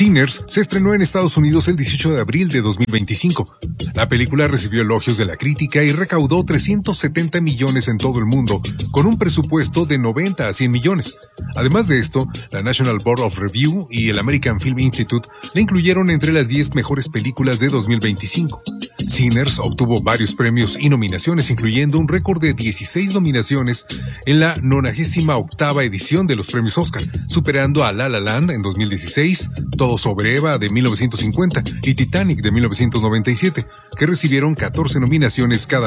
Sinners se estrenó en Estados Unidos el 18 de abril de 2025. La película recibió elogios de la crítica y recaudó 370 millones en todo el mundo, con un presupuesto de 90 a 100 millones. Además de esto, la National Board of Review y el American Film Institute la incluyeron entre las 10 mejores películas de 2025. Sinners obtuvo varios premios y nominaciones, incluyendo un récord de 16 nominaciones en la 98ª edición de los premios Oscar, superando a La La Land en 2016, Todo sobre Eva de 1950 y Titanic de 1997, que recibieron 14 nominaciones cada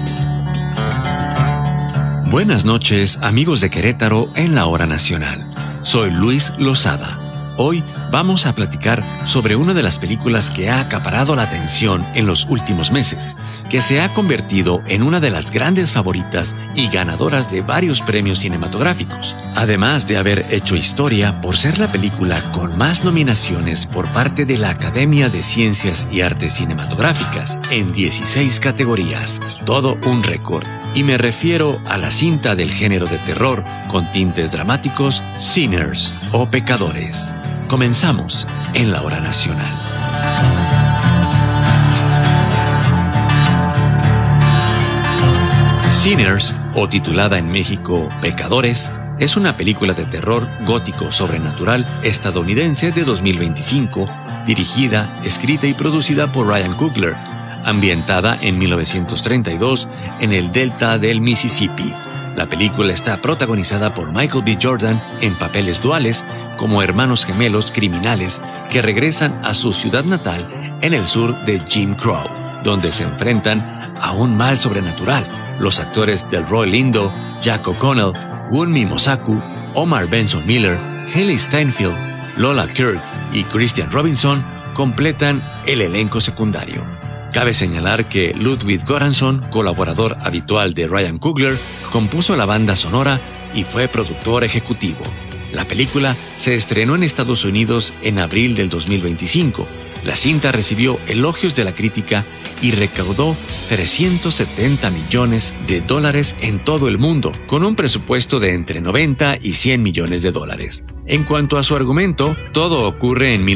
una. Buenas noches, amigos de Querétaro en la Hora Nacional. Soy Luis Lozada. Hoy vamos a platicar sobre una de las películas que ha acaparado la atención en los últimos meses, que se ha convertido en una de las grandes favoritas y ganadoras de varios premios cinematográficos, además de haber hecho historia por ser la película con más nominaciones por parte de la Academia de Ciencias y Artes Cinematográficas en 16 categorías, todo un récord. Y me refiero a la cinta del género de terror con tintes dramáticos, Sinners o Pecadores. Comenzamos en la Hora Nacional. Sinners, o titulada en México Pecadores, es una película de terror gótico sobrenatural estadounidense de 2025, dirigida, escrita y producida por Ryan Coogler, ambientada en 1932 en el delta del Mississippi. La película está protagonizada por Michael B. Jordan en papeles duales como hermanos gemelos criminales que regresan a su ciudad natal en el sur de Jim Crow, donde se enfrentan a un mal sobrenatural. Los actores Delroy Lindo, Jack O'Connell, Wunmi Mosaku, Omar Benson Miller, Hailee Steinfeld, Lola Kirk y Christian Robinson completan el elenco secundario. Cabe señalar que Ludwig Göransson, colaborador habitual de Ryan Coogler, compuso la banda sonora y fue productor ejecutivo. La película se estrenó en Estados Unidos en abril del 2025. La cinta recibió elogios de la crítica y recaudó $370 millones en todo el mundo, con un presupuesto de entre 90 y 100 millones de dólares. En cuanto a su argumento, todo ocurre en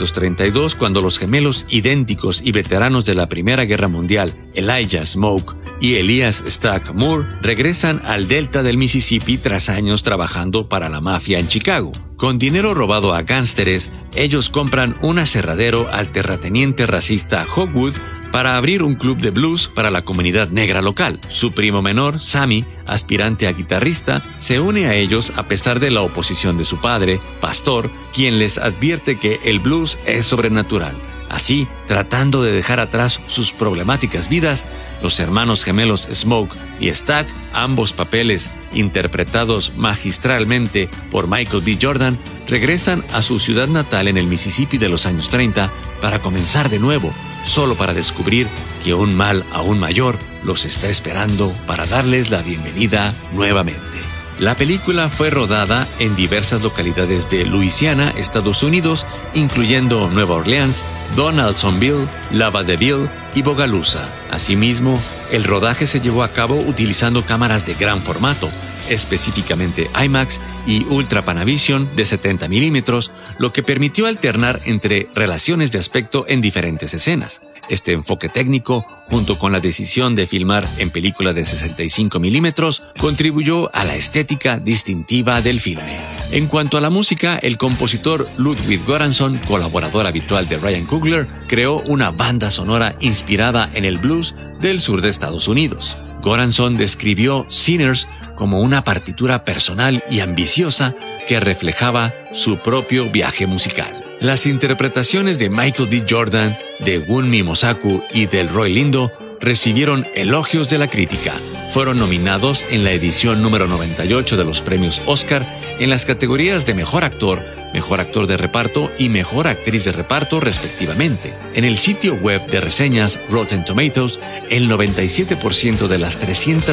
1932 cuando los gemelos idénticos y veteranos de la Primera Guerra Mundial, Elijah Smoke y Elias Stack Moore, regresan al delta del Mississippi tras años trabajando para la mafia en Chicago. Con dinero robado a gánsteres, ellos compran un aserradero al terrateniente racista Hogwood para abrir un club de blues para la comunidad negra local. Su primo menor, Sammy, aspirante a guitarrista, se une a ellos a pesar de la oposición de su padre, pastor, quien les advierte que el blues es sobrenatural. Así, tratando de dejar atrás sus problemáticas vidas, los hermanos gemelos Smoke y Stack, ambos papeles interpretados magistralmente por Michael B. Jordan, regresan a su ciudad natal en el Mississippi de los años 30 para comenzar de nuevo, solo para descubrir que un mal aún mayor los está esperando para darles la bienvenida nuevamente. La película fue rodada en diversas localidades de Luisiana, Estados Unidos, incluyendo Nueva Orleans, Donaldsonville, Lavadeville y Bogalusa. Asimismo, el rodaje se llevó a cabo utilizando cámaras de gran formato, específicamente IMAX y Ultra Panavision de 70 milímetros, lo que permitió alternar entre relaciones de aspecto en diferentes escenas. Este enfoque técnico, junto con la decisión de filmar en película de 65 milímetros, contribuyó a la estética distintiva del filme. En cuanto a la música, el compositor Ludwig Göransson, colaborador habitual de Ryan Coogler, creó una banda sonora inspirada en el blues del sur de Estados Unidos. Göransson describió Sinners como una partitura personal y ambiciosa que reflejaba su propio viaje musical. Las interpretaciones de Michael B. Jordan, de Wunmi Mosaku y Delroy Lindo recibieron elogios de la crítica. Fueron nominados en la edición número 98 de los premios Oscar en las categorías de Mejor Actor de Reparto y Mejor Actriz de Reparto, respectivamente. En el sitio web de reseñas Rotten Tomatoes, el 97% de las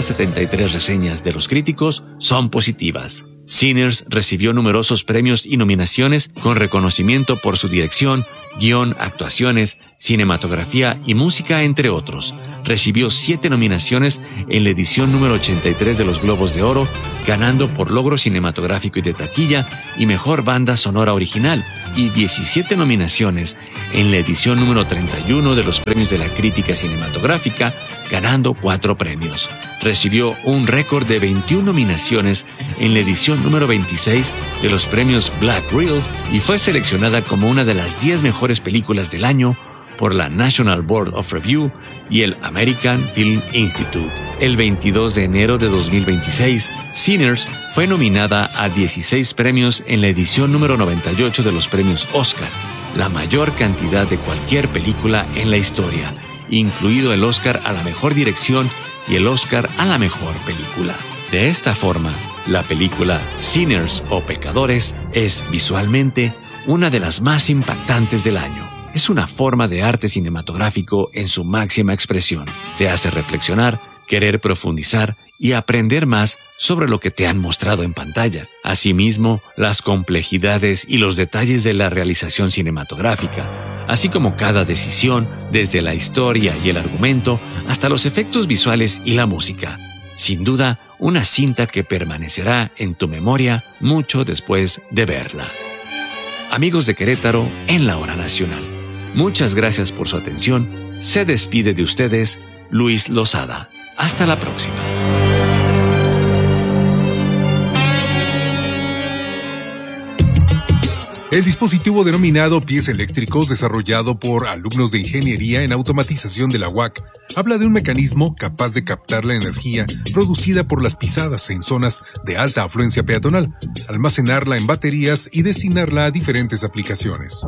373 reseñas de los críticos son positivas. Sinners recibió numerosos premios y nominaciones con reconocimiento por su dirección, guión, actuaciones, cinematografía y música, entre otros. Recibió 7 nominaciones en la edición número 83 de los Globos de Oro, ganando por logro cinematográfico y de taquilla y mejor banda sonora original, y 17 nominaciones en la edición número 31 de los premios de la crítica cinematográfica, ganando 4 premios. Recibió un récord de 21 nominaciones en la edición número 26 de los premios Black Reel y fue seleccionada como una de las 10 mejores películas del año por la National Board of Review y el American Film Institute. El 22 de enero de 2026, Sinners fue nominada a 16 premios en la edición número 98 de los premios Oscar, la mayor cantidad de cualquier película en la historia, incluido el Oscar a la mejor dirección y el Oscar a la mejor película. De esta forma, la película Sinners o Pecadores es visualmente una de las más impactantes del año. Es una forma de arte cinematográfico en su máxima expresión. Te hace reflexionar, querer profundizar y aprender más sobre lo que te han mostrado en pantalla. Asimismo, las complejidades y los detalles de la realización cinematográfica, así como cada decisión, desde la historia y el argumento hasta los efectos visuales y la música. Sin duda, una cinta que permanecerá en tu memoria mucho después de verla. Amigos de Querétaro en la Hora Nacional, muchas gracias por su atención. Se despide de ustedes Luis Lozada. Hasta la próxima. El dispositivo denominado pies eléctricos, desarrollado por alumnos de Ingeniería en Automatización de la UAC, habla de un mecanismo capaz de captar la energía producida por las pisadas en zonas de alta afluencia peatonal, almacenarla en baterías y destinarla a diferentes aplicaciones.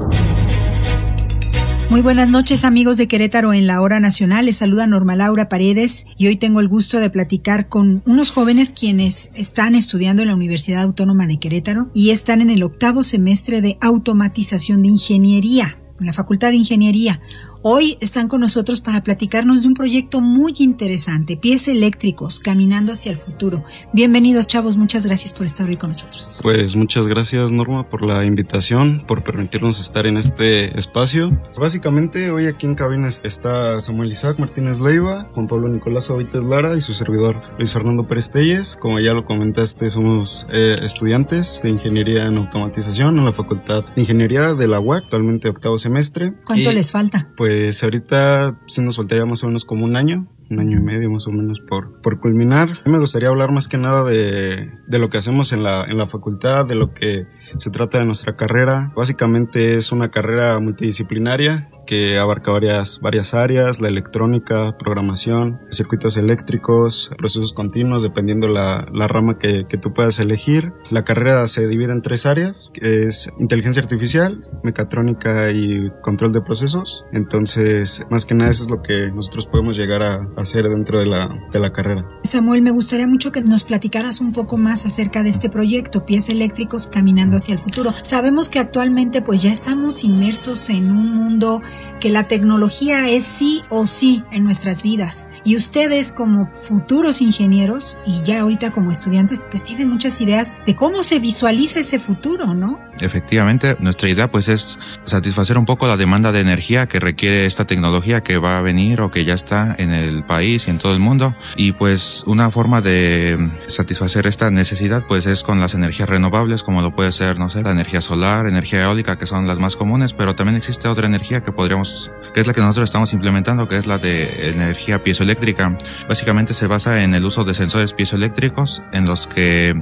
Muy buenas noches, amigos de Querétaro en la Hora Nacional. Les saluda Norma Laura Paredes y hoy tengo el gusto de platicar con unos jóvenes quienes están estudiando en la Universidad Autónoma de Querétaro y están en el 8º semestre de Automatización de Ingeniería, en la Facultad de Ingeniería. Hoy están con nosotros para platicarnos de un proyecto muy interesante, pies eléctricos, caminando hacia el futuro. Bienvenidos, chavos, muchas gracias por estar hoy con nosotros. Pues muchas gracias, Norma, por la invitación, por permitirnos estar en este espacio. Básicamente, hoy aquí en cabina está Samuel Isaac Martínez Leiva, Juan Pablo Nicolás Ovites Lara y su servidor Luis Fernando Pérez Telles. Como ya lo comentaste, somos estudiantes de Ingeniería en Automatización en la Facultad de Ingeniería de la UAC, actualmente 8º semestre. ¿Cuánto les falta? Pues ahorita sí nos faltaría más o menos como un año y medio más o menos por culminar. A mí me gustaría hablar más que nada de lo que hacemos en la facultad, de lo que se trata de nuestra carrera. Básicamente es una carrera multidisciplinaria que abarca varias áreas: la electrónica, programación, circuitos eléctricos, procesos continuos, dependiendo la rama que tú puedas elegir. La carrera se divide en 3 áreas, que es inteligencia artificial, mecatrónica y control de procesos. Entonces, más que nada eso es lo que nosotros podemos llegar a hacer dentro de la carrera. Samuel, me gustaría mucho que nos platicaras un poco más acerca de este proyecto, Pies Eléctricos Caminando hacia el Futuro. Sabemos que actualmente pues ya estamos inmersos en un mundo que la tecnología es sí o sí en nuestras vidas, y ustedes como futuros ingenieros y ya ahorita como estudiantes pues tienen muchas ideas de cómo se visualiza ese futuro, ¿no? Efectivamente, nuestra idea pues es satisfacer un poco la demanda de energía que requiere esta tecnología que va a venir o que ya está en el país y en todo el mundo, y pues una forma de satisfacer esta necesidad pues es con las energías renovables, como lo puede ser, no sé, la energía solar, energía eólica, que son las más comunes, pero también existe otra energía que es la que nosotros estamos implementando, que es la de energía piezoeléctrica. Básicamente se basa en el uso de sensores piezoeléctricos en los que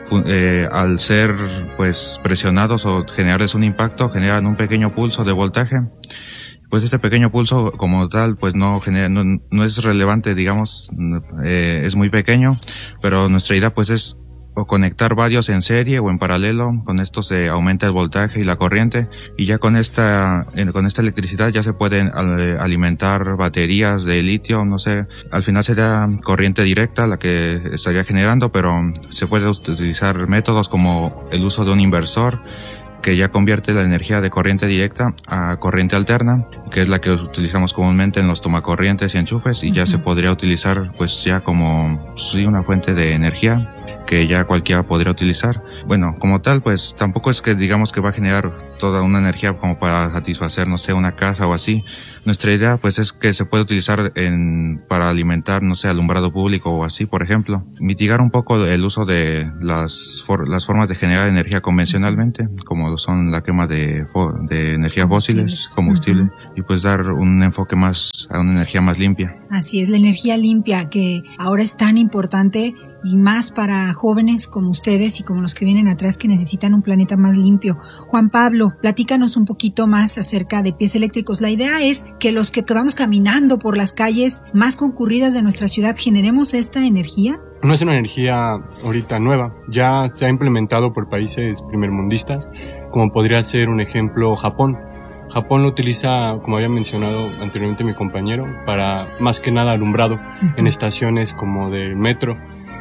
al ser pues presionados o generarles un impacto generan un pequeño pulso de voltaje. Pues este pequeño pulso como tal pues no es relevante, digamos, es muy pequeño, pero nuestra idea pues es o conectar varios en serie o en paralelo. Con esto se aumenta el voltaje y la corriente, y ya con esta electricidad ya se pueden alimentar baterías de litio, no sé, al final sería corriente directa la que estaría generando, pero se puede utilizar métodos como el uso de un inversor que ya convierte la energía de corriente directa a corriente alterna, que es la que utilizamos comúnmente en los tomacorrientes y enchufes, y ya se podría utilizar pues ya como una fuente de energía que ya cualquiera podría utilizar. Bueno, como tal pues tampoco es que digamos que va a generar toda una energía como para satisfacer, no sé, una casa o así. Nuestra idea pues es que se puede utilizar para alimentar, no sé, alumbrado público o así, por ejemplo. Mitigar un poco el uso de las formas de generar energía convencionalmente, como son la quema de energías fósiles, combustible, y pues dar un enfoque más a una energía más limpia. Así es, la energía limpia que ahora es tan importante y más para jóvenes como ustedes y como los que vienen atrás que necesitan un planeta más limpio. Juan Pablo, platícanos un poquito más acerca de pies eléctricos. La idea es que los que vamos caminando por las calles más concurridas de nuestra ciudad generemos esta energía. No es una energía ahorita nueva, ya se ha implementado por países primermundistas, como podría ser un ejemplo Japón. Japón lo utiliza, como había mencionado anteriormente mi compañero, para más que nada alumbrado en estaciones como del metro.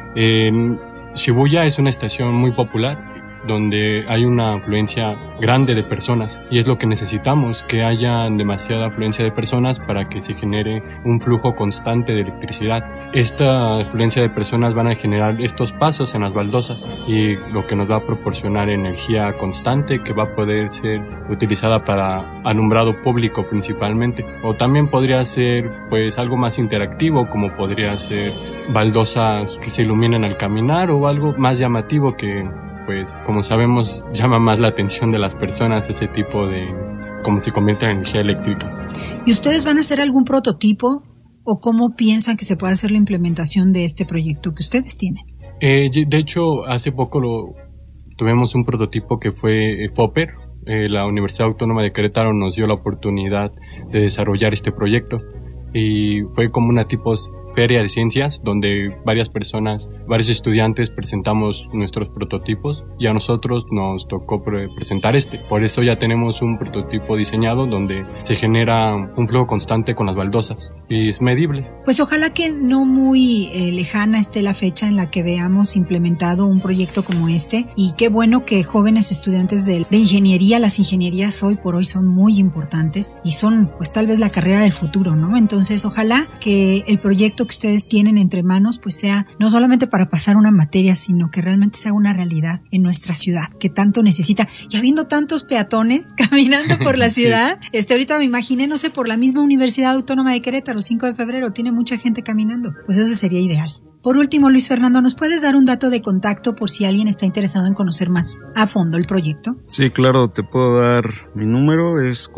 En Shibuya es una estación muy popular donde hay una afluencia grande de personas y es lo que necesitamos, que haya demasiada afluencia de personas para que se genere un flujo constante de electricidad. Esta afluencia de personas van a generar estos pasos en las baldosas y lo que nos va a proporcionar energía constante que va a poder ser utilizada para alumbrado público principalmente, o también podría ser pues algo más interactivo, como podría ser baldosas que se iluminen al caminar, o algo más llamativo que pues como sabemos llama más la atención de las personas, ese tipo de cómo se convierte en energía eléctrica. ¿Y ustedes van a hacer algún prototipo o cómo piensan que se puede hacer la implementación de este proyecto que ustedes tienen? De hecho, hace poco tuvimos un prototipo que fue FOPER. La Universidad Autónoma de Querétaro nos dio la oportunidad de desarrollar este proyecto y fue como una tipo feria de ciencias donde varios estudiantes presentamos nuestros prototipos y a nosotros nos tocó presentar por eso ya tenemos un prototipo diseñado donde se genera un flujo constante con las baldosas y es medible. Pues ojalá que no muy lejana esté la fecha en la que veamos implementado un proyecto como este, y qué bueno que jóvenes estudiantes de ingeniería, las ingenierías hoy por hoy son muy importantes y son pues tal vez la carrera del futuro, ¿no? Entonces ojalá que el proyecto que ustedes tienen entre manos pues sea no solamente para pasar una materia, sino que realmente sea una realidad en nuestra ciudad que tanto necesita. Y habiendo tantos peatones caminando por la ciudad, sí. Ahorita me imaginé, no sé, por la misma Universidad Autónoma de Querétaro, 5 de febrero, tiene mucha gente caminando. Pues eso sería ideal. Por último, Luis Fernando, ¿nos puedes dar un dato de contacto por si alguien está interesado en conocer más a fondo el proyecto? Sí, claro, te puedo dar mi número, es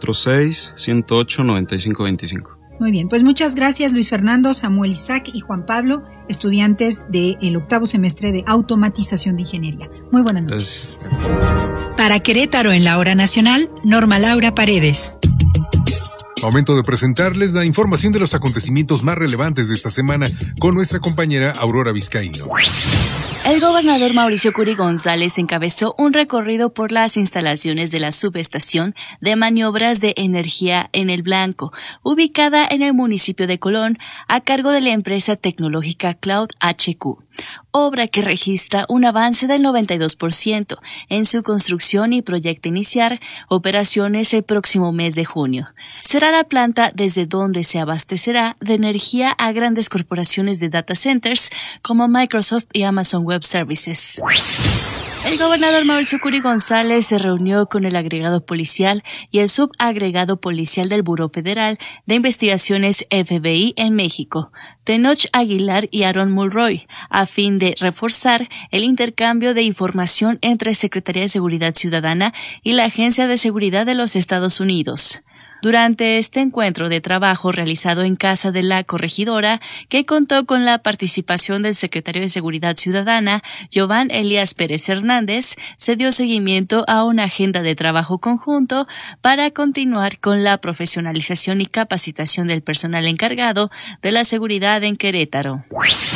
446-108-9525. Muy bien, pues muchas gracias Luis Fernando, Samuel Isaac y Juan Pablo, estudiantes del 8º semestre de Automatización de Ingeniería. Muy buenas noches. Gracias. Para Querétaro en la Hora Nacional, Norma Laura Paredes. Momento de presentarles la información de los acontecimientos más relevantes de esta semana con nuestra compañera Aurora Vizcaíno. El gobernador Mauricio Curi González encabezó un recorrido por las instalaciones de la subestación de maniobras de energía en El Blanco, ubicada en el municipio de Colón, a cargo de la empresa tecnológica Cloud HQ. Obra que registra un avance del 92% en su construcción y proyecta iniciar operaciones el próximo mes de junio. Será la planta desde donde se abastecerá de energía a grandes corporaciones de data centers como Microsoft y Amazon Web Services. El gobernador Mauricio Curi González se reunió con el agregado policial y el subagregado policial del Buró Federal de Investigaciones FBI en México, Tenoch Aguilar y Aaron Mulroy, a fin de reforzar el intercambio de información entre Secretaría de Seguridad Ciudadana y la Agencia de Seguridad de los Estados Unidos. Durante este encuentro de trabajo realizado en casa de la corregidora, que contó con la participación del secretario de Seguridad Ciudadana, Giovanni Elías Pérez Hernández, se dio seguimiento a una agenda de trabajo conjunto para continuar con la profesionalización y capacitación del personal encargado de la seguridad en Querétaro.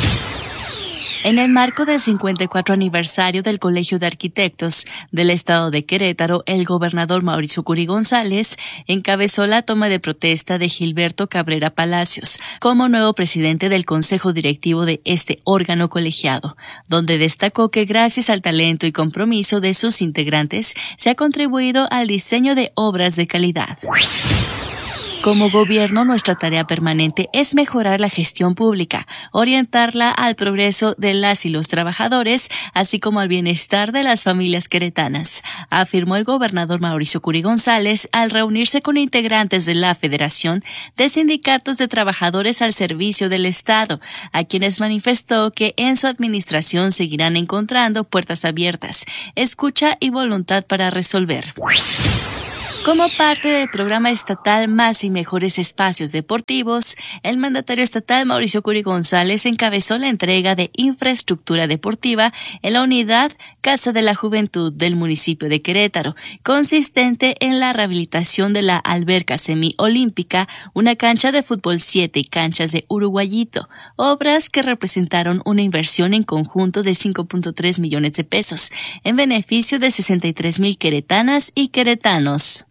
En el marco del 54 aniversario del Colegio de Arquitectos del Estado de Querétaro, el gobernador Mauricio Curi González encabezó la toma de protesta de Gilberto Cabrera Palacios como nuevo presidente del Consejo Directivo de este órgano colegiado, donde destacó que gracias al talento y compromiso de sus integrantes se ha contribuido al diseño de obras de calidad. Como gobierno, nuestra tarea permanente es mejorar la gestión pública, orientarla al progreso de las y los trabajadores, así como al bienestar de las familias queretanas, afirmó el gobernador Mauricio Curi González al reunirse con integrantes de la Federación de Sindicatos de Trabajadores al Servicio del Estado, a quienes manifestó que en su administración seguirán encontrando puertas abiertas, escucha y voluntad para resolver. Como parte del programa estatal Más y Mejores Espacios Deportivos, el mandatario estatal Mauricio Curi González encabezó la entrega de infraestructura deportiva en la unidad Casa de la Juventud del municipio de Querétaro, consistente en la rehabilitación de la alberca semiolímpica, una cancha de fútbol 7 y canchas de uruguayito, obras que representaron una inversión en conjunto de 5.3 millones de pesos, en beneficio de 63,000 queretanas y queretanos.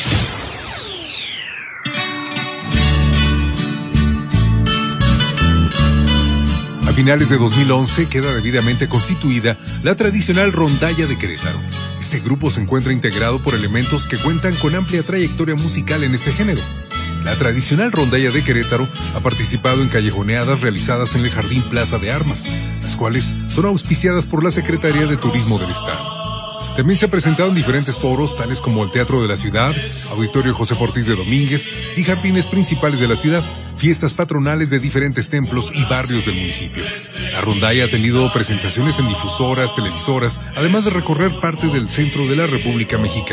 A finales de 2011 queda debidamente constituida la tradicional rondalla de Querétaro. Este grupo se encuentra integrado por elementos que cuentan con amplia trayectoria musical en este género. La tradicional rondalla de Querétaro ha participado en callejoneadas realizadas en el Jardín Plaza de Armas, las cuales son auspiciadas por la Secretaría de Turismo del Estado. También se ha presentado en diferentes foros, tales como el Teatro de la Ciudad, Auditorio José Ortiz de Domínguez y jardines principales de la ciudad, fiestas patronales de diferentes templos y barrios del municipio. La rondalla ha tenido presentaciones en difusoras, televisoras, además de recorrer parte del centro de la República Mexicana.